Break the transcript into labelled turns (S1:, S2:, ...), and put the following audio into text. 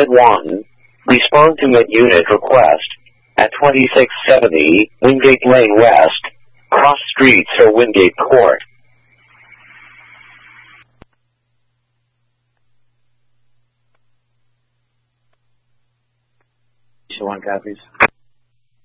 S1: Med 1, respond to mid-unit request at 2670 Wingate Lane West, cross streets or Wingate Court.
S2: One copies.